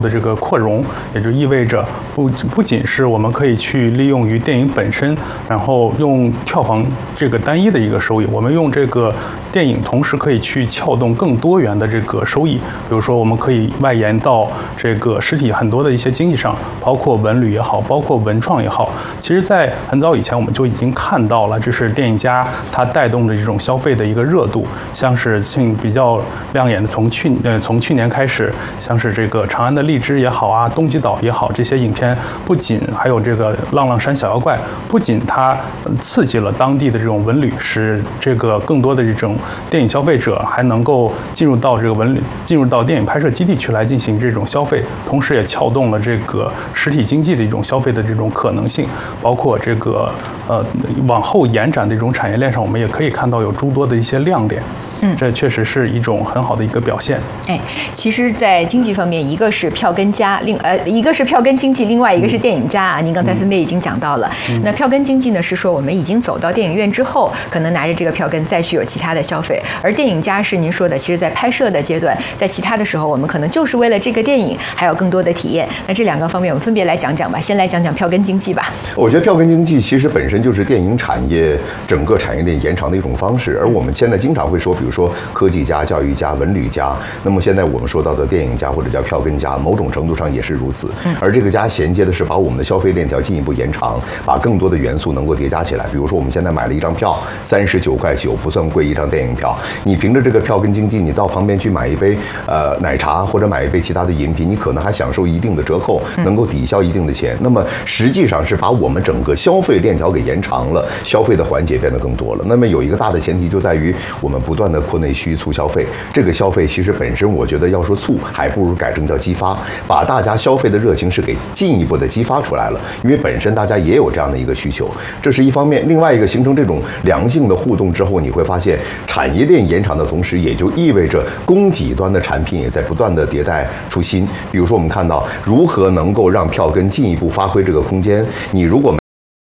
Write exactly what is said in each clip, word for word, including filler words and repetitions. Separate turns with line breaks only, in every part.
的这个扩容，也就意味着不不仅是我们可以去利用于电影本身，然后用票房这个单一的一个收益，我们用这个电影同时可以去撬动更多元的这个收益。比如说，我们可以外延到这个实体很多的一些经济上，包括文旅也好，包括文创也好。其实，在很早以前我们就已经看到了，这是电影家它带动着这种消费的一个热度，像是性比较亮眼的，从去呃从去年开始，像是这个长安的荔枝也好啊，东极岛也好，这些影片不仅还有这个浪浪山小妖怪，不仅它刺激了当地的这种文旅，使这个更多的这种电影消费者还能够进入到这个文旅，进入到电影拍摄基地去来进行这种消费，同时也撬动了这个实体经济的一种消费的这种可能性，包括这个呃往后延展的这种产业链上，我们也可以看到有诸多的一些亮点。嗯，这确实是一种很好的一个表现。
哎，其实，在经济方面，一个是票根加，另呃一个是票根经济，另外一个是电影加啊。您刚才分别已经讲到了。嗯、那票根经济呢，是说我们已经走到电影院之后，可能拿着这个票根再去有其他的消费；而电影加是您说的，其实在拍摄的阶段，在其他的时候，我们可能就是为了这个电影还有更多的体验。那这两个方面，我们分别来讲讲吧。先来讲讲票根经济吧。
我觉得票根经济其实本身就是电影产业整个产业链延长的一种方式，而我们现在经常会说，比如说科技加、教育加、文旅加，那么现在我们说到的电影加或者叫票根加，某种程度上也是如此。而这个加衔接的是把我们的消费链条进一步延长，把更多的元素能够叠加起来。比如说我们现在买了一张票，三十九块九，不算贵一张电影票。你凭着这个票根经济，你到旁边去买一杯呃奶茶或者买一杯其他的饮品，你可能还享受一定的折扣，能够抵消一定的钱。那么实际上是把我们整个消费链条给延长了，消费的环节变得更多了。那么有一个大的前提就在于我们不断的扩内需、促消费。这个消费其实本身我觉得要说促，还不如改成叫激发，把大家消费的热情是给进一步的激发出来了。因为本身大家也有这样的一个需求，这是一方面。另外一个形成这种良性的互动之后，你会发现产业链延长的同时，也就意味着供给端的产品也在不断的迭代出新。比如说我们看到如何能够让票根进一步发挥这个空间，你如果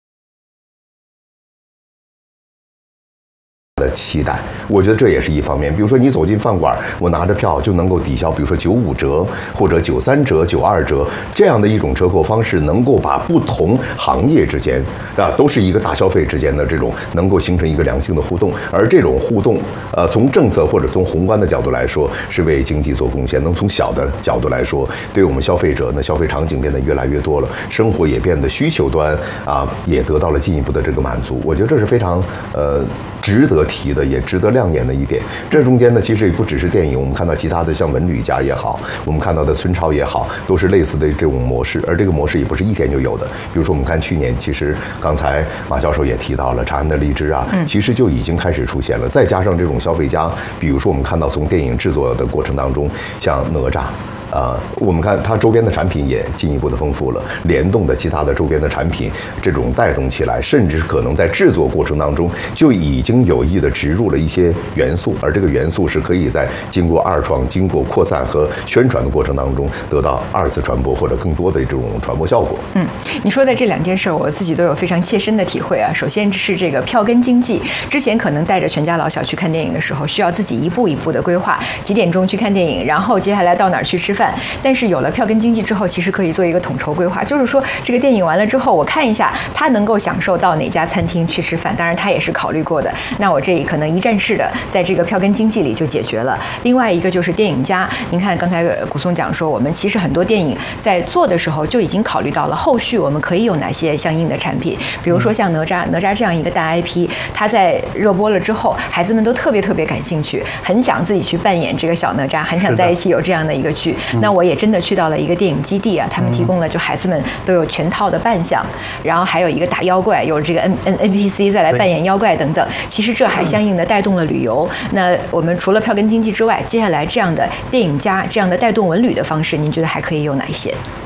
的期待，我觉得这也是一方面。比如说你走进饭馆，我拿着票就能够抵消，比如说九五折或者九三折、九二折这样的一种折扣方式，能够把不同行业之间啊都是一个大消费之间的这种能够形成一个良性的互动。而这种互动，呃，从政策或者从宏观的角度来说，是为经济做贡献；能从小的角度来说，对我们消费者呢，消费场景变得越来越多了，生活也变得需求端啊也得到了进一步的这个满足。我觉得这是非常呃值得提的，也值得亮眼的一点。这中间呢，其实也不只是电影，我们看到其他的像文旅家也好，我们看到的村超也好，都是类似的这种模式。而这个模式也不是一天就有的。比如说，我们看去年，其实刚才马教授也提到了长安的荔枝啊，其实就已经开始出现了。再加上这种消费家，比如说我们看到从电影制作的过程当中，像哪吒。啊、呃，我们看它周边的产品也进一步的丰富了，联动的其他的周边的产品，这种带动起来，甚至可能在制作过程当中就已经有意的植入了一些元素，而这个元素是可以在经过二创、经过扩散和宣传的过程当中得到二次传播或者更多的这种传播效果。
嗯，你说的这两件事儿，我自己都有非常切身的体会啊。首先是这个票根经济，之前可能带着全家老小去看电影的时候，需要自己一步一步的规划，几点钟去看电影，然后接下来到哪儿去吃饭。但是有了票根经济之后，其实可以做一个统筹规划，就是说这个电影完了之后，我看一下他能够享受到哪家餐厅去吃饭，当然他也是考虑过的。那我这可能一站式的在这个票根经济里就解决了。另外一个就是电影加，您看刚才古松讲说，我们其实很多电影在做的时候就已经考虑到了后续我们可以有哪些相应的产品，比如说像哪吒，哪吒这样一个大 I P， 它在热播了之后，孩子们都特别特别感兴趣，很想自己去扮演这个小哪吒，很想在一起有这样的一个剧。那我也真的去到了一个电影基地啊，他们提供了就孩子们都有全套的扮相，然后还有一个打妖怪，有这个 N N N P C 再来扮演妖怪等等。其实这还相应的带动了旅游。那我们除了票根经济之外，接下来这样的电影加这样的带动文旅的方式，您觉得还可以有哪一些？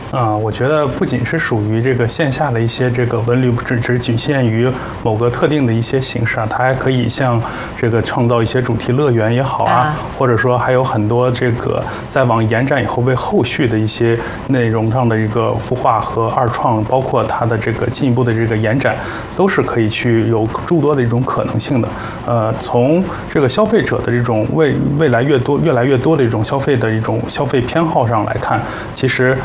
啊、呃，我觉得不仅是属于这个线下的一些这个文旅，不只只局限于某个特定的一些形式啊，它还可以像这个创造一些主题乐园也好啊，啊或者说还有很多这个再往延展以后为后续的一些内容上的一个孵化和二创，包括它的这个进一步的这个延展，都是可以去有诸多的一种可能性的。呃，从这个消费者的这种未未来越多越来越多的一种消费的一种消费偏好上来看，其实